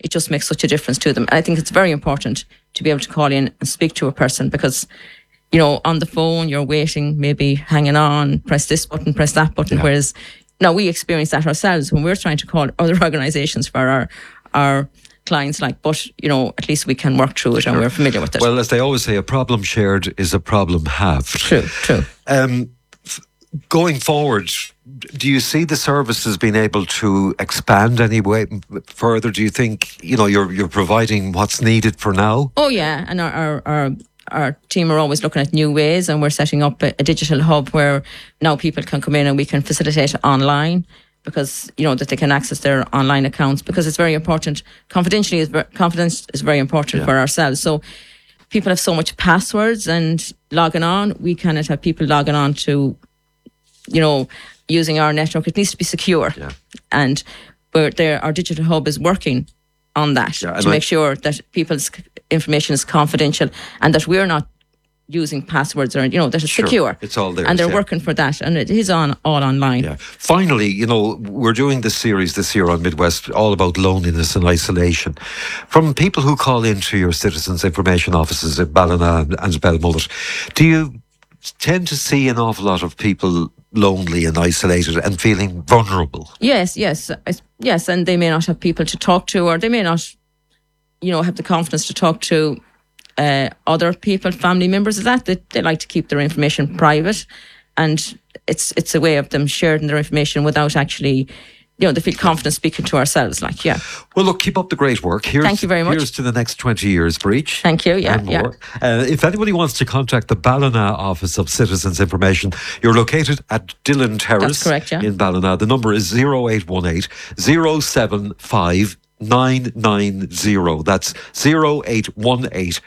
it just makes such a difference to them. And I think it's very important to be able to call in and speak to a person, because on the phone you're waiting, maybe hanging on, press this button, press that button. Yeah. Whereas now we experience that ourselves when we're trying to call other organisations for our clients, but at least we can work through it. Sure. And we're familiar with it. Well, as they always say, a problem shared is a problem halved. True. Going forward, do you see the services being able to expand any way further? Do you think you're providing what's needed for now? Oh yeah, and our team are always looking at new ways, and we're setting up a digital hub where now people can come in and we can facilitate online, because that they can access their online accounts, because it's very important. Confidence is very important for ourselves. So people have so much passwords and logging on. We cannot have people logging on to using our network. It needs to be secure. Yeah. And our digital hub is working on that to make sure that people's information is confidential and that we're not using passwords or that it's secure. It's all there. And they're working for that, and it is all online. Yeah. Finally, we're doing this series this year on Midwest all about loneliness and isolation. From people who call into your citizens' information offices at Ballina and Belmullet, do you tend to see an awful lot of people lonely and isolated and feeling vulnerable? Yes, and they may not have people to talk to, or they may not, have the confidence to talk to other people, family members of that they like to keep their information private, and it's a way of them sharing their information without actually, they feel confident speaking to ourselves. Well, look, keep up the great work. Thank you very much. Here's to the next 20 years, Breach. Thank you. Yeah. If anybody wants to contact the Ballina Office of Citizens Information, you're located at Dillon Terrace. That's correct, yeah. In Ballina. The number is 0818 075 990. That's 0818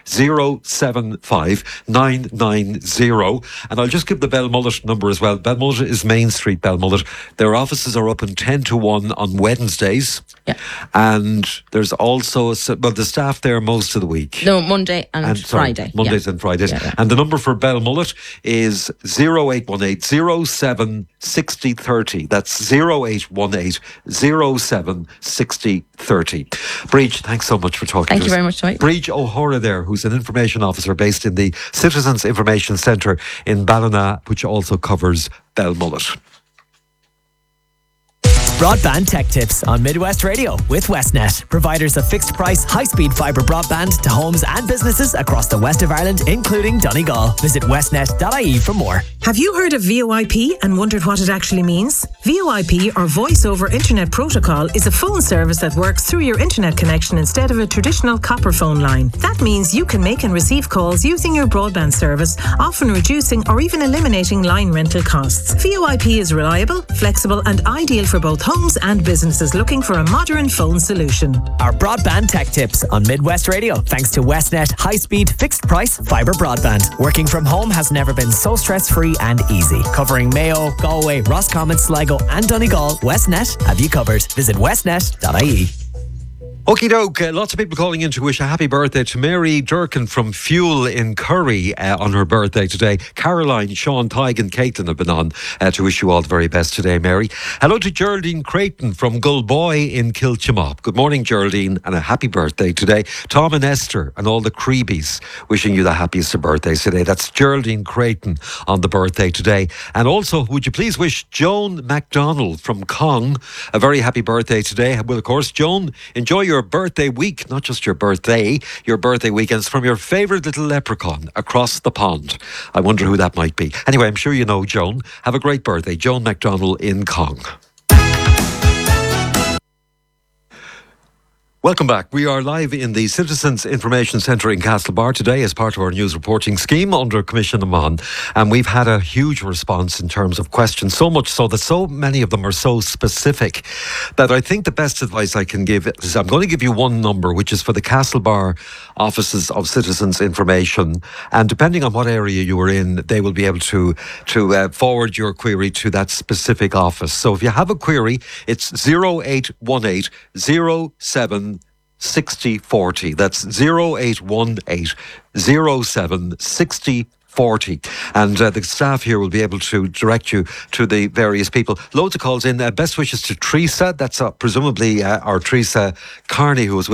075 990. And I'll just give the Belmullet number as well. Belmullet is Main Street, Belmullet. Their offices are open 10 to 1 on Wednesdays. Yeah. And there's also the staff there most of the week. No, Monday and Friday. Mondays and Fridays. Yeah. And the number for Belmullet is 0818 07 60 30. That's 0818 07 60 30. Breach, thanks so much for talking to us. Thank you very much, Dwight. Breach O'Hora there, who's an information officer based in the Citizens Information Centre in Ballina, which also covers Belmullet. Broadband Tech Tips on Midwest Radio with Westnet, providers of fixed price, high-speed fibre broadband to homes and businesses across the west of Ireland, including Donegal. Visit westnet.ie for more. Have you heard of VoIP and wondered what it actually means? VoIP, or Voice over Internet Protocol, is a phone service that works through your internet connection instead of a traditional copper phone line. That means you can make and receive calls using your broadband service, often reducing or even eliminating line rental costs. VoIP is reliable, flexible and ideal for both homes and businesses looking for a modern phone solution. Our Broadband Tech Tips on Midwest Radio, thanks to Westnet high-speed fixed price fibre broadband. Working from home has never been so stress-free and easy. Covering Mayo, Galway, Roscommon, Sligo and Donegal, Westnet have you covered. Visit westnet.ie. Okie doke, lots of people calling in to wish a happy birthday to Mary Durkin from Fuel in Curry on her birthday today. Caroline, Sean, Tig and Caitlin have been on to wish you all the very best today, Mary. Hello to Geraldine Creighton from Gullboy in Kilchimop. Good morning, Geraldine, and a happy birthday today. Tom and Esther and all the Creebies wishing you the happiest of birthdays today. That's Geraldine Creighton on the birthday today. And also, would you please wish Joan MacDonald from Cong a very happy birthday today. Well, of course, Joan, enjoy your birthday week, not just your birthday weekends from your favourite little leprechaun across the pond. I wonder who that might be. Anyway, I'm sure you know Joan. Have a great birthday. Joan MacDonald in Cong. Welcome back. We are live in the Citizens Information Centre in Castlebar today as part of our news reporting scheme under Commission Amon. And we've had a huge response in terms of questions, so much so that so many of them are so specific that I think the best advice I can give is I'm going to give you one number, which is for the Castlebar offices of Citizens Information. And depending on what area you are in, they will be able to forward your query to that specific office. So if you have a query, it's 0818 07 60 40. That's 0818 07 60 40. And the staff here will be able to direct you to the various people. Loads of calls in. Best wishes to Teresa. That's presumably our Teresa Carney, who was